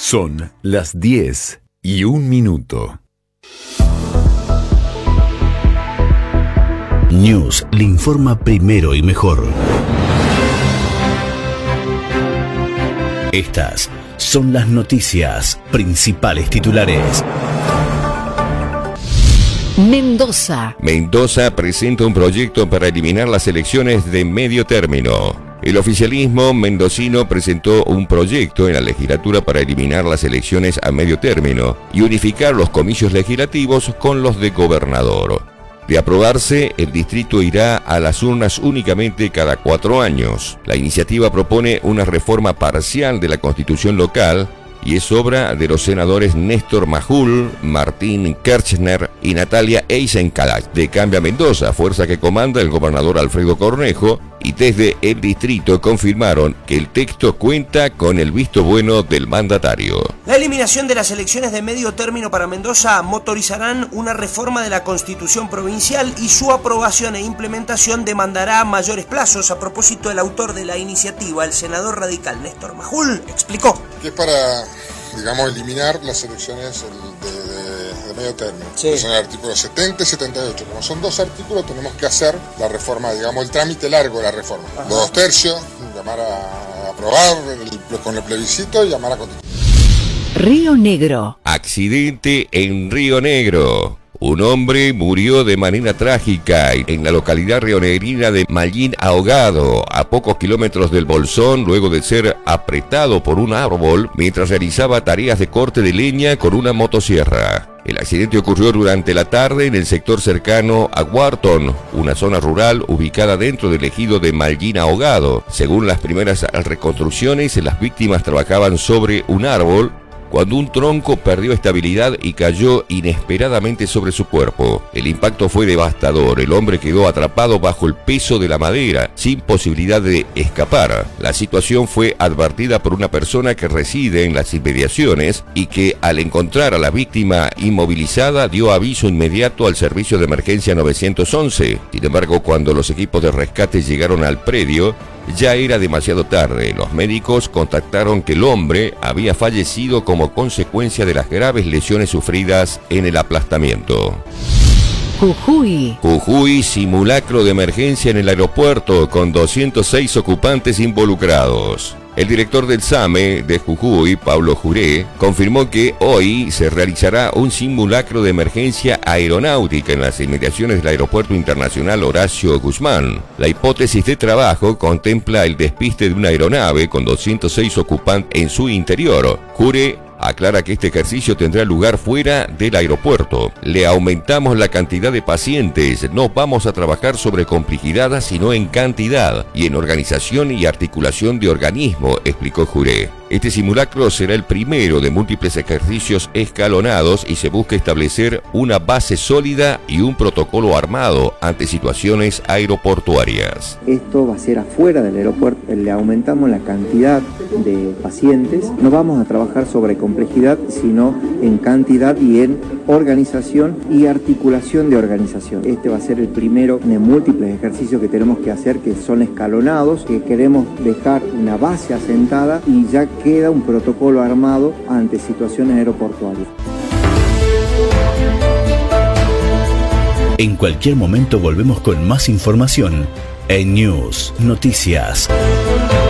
Son las 10:01. News le informa primero y mejor. Estas son las noticias, principales titulares. Mendoza presenta un proyecto para eliminar las elecciones de medio término. El oficialismo mendocino presentó un proyecto en la legislatura para eliminar las elecciones a medio término y unificar los comicios legislativos con los de gobernador. De aprobarse, el distrito irá a las urnas únicamente cada 4 años. La iniciativa propone una reforma parcial de la Constitución local y es obra de los senadores Néstor Majul, Martín Kirchner y Natalia Eisenkalt de Cambia Mendoza, fuerza que comanda el gobernador Alfredo Cornejo, y desde el distrito confirmaron que el texto cuenta con el visto bueno del mandatario. La eliminación de las elecciones de medio término para Mendoza motorizarán una reforma de la Constitución provincial y su aprobación e implementación demandará mayores plazos. A propósito, el autor de la iniciativa, el senador radical Néstor Majul, explicó que es para, eliminar las elecciones de medio término. Sí. Que son el artículo 70 y 78. Como son 2 artículos, tenemos que hacer la reforma, el trámite largo de la reforma. Ajá. Los 2/3, llamar a aprobar con el plebiscito y llamar a constituir. Río Negro. Accidente en Río Negro. Un hombre murió de manera trágica en la localidad rionegrina de Mallín Ahogado, a pocos kilómetros del Bolsón, luego de ser apretado por un árbol mientras realizaba tareas de corte de leña con una motosierra. El accidente ocurrió durante la tarde en el sector cercano a Wharton, una zona rural ubicada dentro del ejido de Mallín Ahogado. Según las primeras reconstrucciones, las víctimas trabajaban sobre un árbol cuando un tronco perdió estabilidad y cayó inesperadamente sobre su cuerpo. El impacto fue devastador. El hombre quedó atrapado bajo el peso de la madera, sin posibilidad de escapar. La situación fue advertida por una persona que reside en las inmediaciones y que, al encontrar a la víctima inmovilizada, dio aviso inmediato al servicio de emergencia 911. Sin embargo, cuando los equipos de rescate llegaron al predio, ya era demasiado tarde. Los médicos contactaron que el hombre había fallecido como consecuencia de las graves lesiones sufridas en el aplastamiento. Jujuy, simulacro de emergencia en el aeropuerto con 206 ocupantes involucrados. El director del SAME de Jujuy, Pablo Juré, confirmó que hoy se realizará un simulacro de emergencia aeronáutica en las inmediaciones del Aeropuerto Internacional Horacio Guzmán. La hipótesis de trabajo contempla el despiste de una aeronave con 206 ocupantes en su interior. Juré aclara que este ejercicio tendrá lugar fuera del aeropuerto. Le aumentamos la cantidad de pacientes. No vamos a trabajar sobre complejidad, sino en cantidad y en organización y articulación de organismo, explicó Juré. Este simulacro será el primero de múltiples ejercicios escalonados y se busca establecer una base sólida y un protocolo armado ante situaciones aeroportuarias. Esto va a ser afuera del aeropuerto. Le aumentamos la cantidad de pacientes. No vamos a trabajar sobre complejidad, sino en cantidad y en organización y articulación de organización. Este va a ser el primero de múltiples ejercicios que tenemos que hacer, que son escalonados, que queremos dejar una base asentada y ya queda un protocolo armado ante situaciones aeroportuarias. En cualquier momento volvemos con más información en News Noticias.